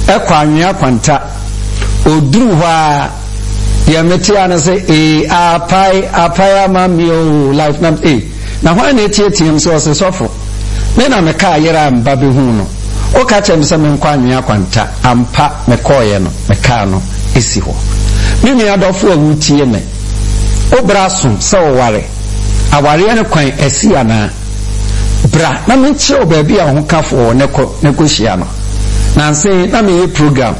Ekwanwea kwanta oduru hwa ya metia na say apai amamio life nam na hwa na etietim so sofo me na meka yera mba be hu no o ka chem se me nkwanwea kwanta ampa me koye no meka no esi ho me ni adofo awutie me obraso se ware aware ne kwan esi ana bra na me nche obabi a ho kafo ne ko hia no na say na me program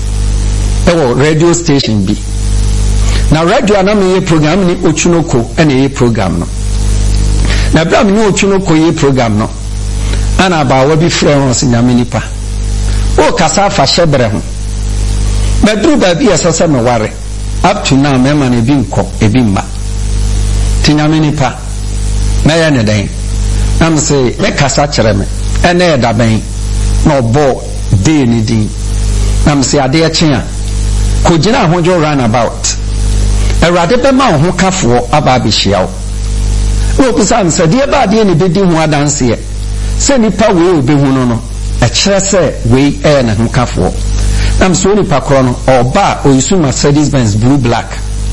radio station bi na radio na me program ni Ochunoko ene program no na bra me ni Ochunoko ye program no ana ba wa bi frɛ ho nyame nipa o kasa fa hyebre ho medru ba bi asasa me ware up to now me man ebi nko ebi mba tinyame nipa na ya ne dan am say me kasa kyerɛ me ene da ban na obo day ni din am say ade akyen ko gina hojo run about erade be ma ho kafo aba bihia wo pisa am say de ba de ni bedi ho adanse se nipa we obehu no a kyerɛ sɛ we na ho kafo am so nipa kro no oba oyisu Mercedes Benz blue black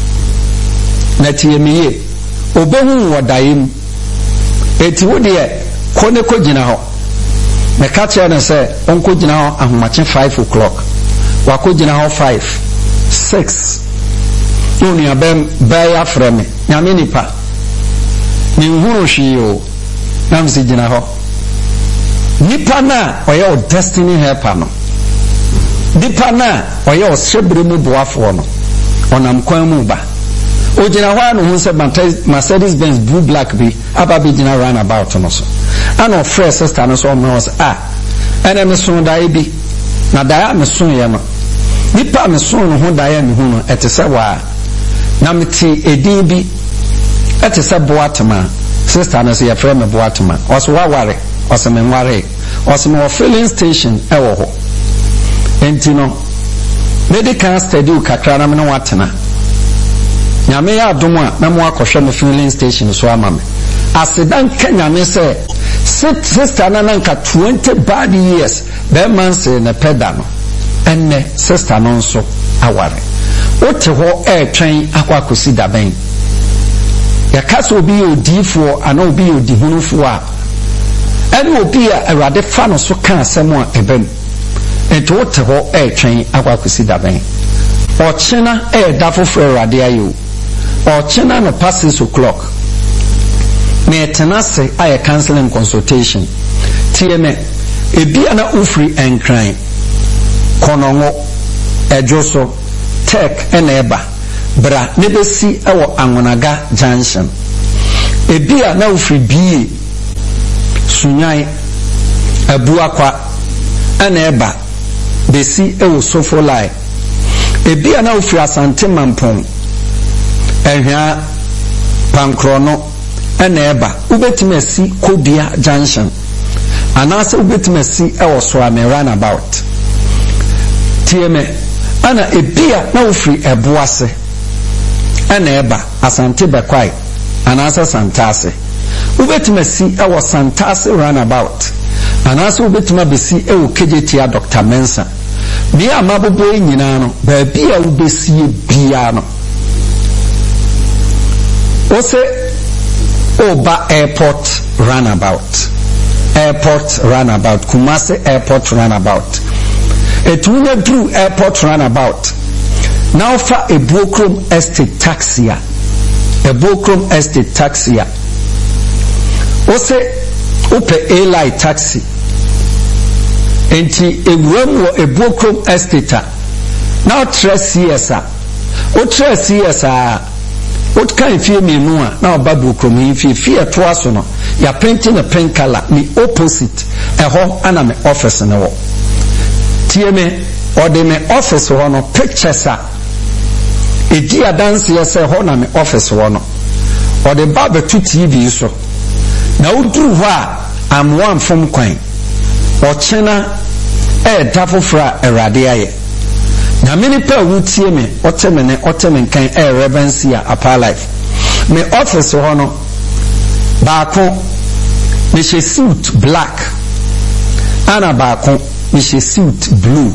na tiemiye obehu wodayem eti wo de kone ko gina ho me ka kyerɛ na sɛ onko gina ho ahomache 5 o'clock wa ko gina ho 5 6 Tony abem baya frame nyame nipa ni nhuru hwio na msi gina ho nipa na oye destiny helper no nipa na oye osebre mu boafo no onam kwan mu ba o gina ho anu hu se Mercedes Benz blue black bi aba be gina run about no so ana fresh sister no so o was ene me so dai bi na dai me so ye no nipa me so no ho dai me hu no etese wa na meti edin bi etese boatema sister no se ye frɛ me boatema oso wa ware oso me ware oso me filling station ewo ho enti no medical study kakra na me no watena nyame ya adomo a na mo akɔhwɛ me filling station so ama me asedan kanyame se sister na nka 20 bad years be man se na peda no enne sister no nso aware ote ho twɛn akwakosi daben ya kaso obi odifo ana obi odihunufo a ene obi a awade fa no so ka asɛm a ebem ento ote ho twɛn akwakosi daben ɔkyena da foforo awade ayo ɔkyena no past 6 o'clock me tenase aye counseling consultation tieme ebi ana ufri enkran konongo ejoso tek eneba bra nebesi ewo Anwonaga junction ebi ana ufri bie sunyai abuakwa eneba besi ewo Sofolai ebi ana ufri Asante Mampong ehia Pankrono eneba ubetime si Kobia junction anase ubetime si ewo Soame runabout tieme ana ebia na ofri eboase eneba Asante Bekwai anase Santase ubetime si ewo Santase runabout anase ubetime besi ewo Kejetia Dr. Mensa bi amabobo nyina no ba bia ubesi bia no ose Oba airport runabout Kumasi airport runabout etunya through airport runabout now for a Ebokrom estate taxia ose ope airline taxi enti ewuram wo Ebokrom estate now tres CSA o tres CSA what kind fie me no a na babu krom fie to aso no ya painting a pink color me opposite eho ana me office no wo tie me or de me office ho no pictures a edi adanse ye se ho na me office ho no or de baba to TV so na uduru ho a am one from kwan o chena dafofra erade aye na many pa wutie me oteme kan reverence ya apa life me office ho no baako me she suit black ana baako me she suit blue